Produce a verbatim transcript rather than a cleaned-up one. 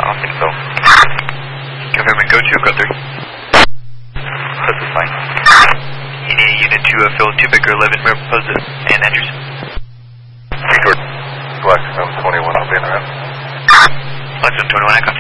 I don't think so. Confirming go two, go three. This is fine. You need a unit to uh, fill two Baker eleven, repose it, and Andrews. George, Black, I'm twenty-one, I'll be in around. Black, I'm twenty-one, echo.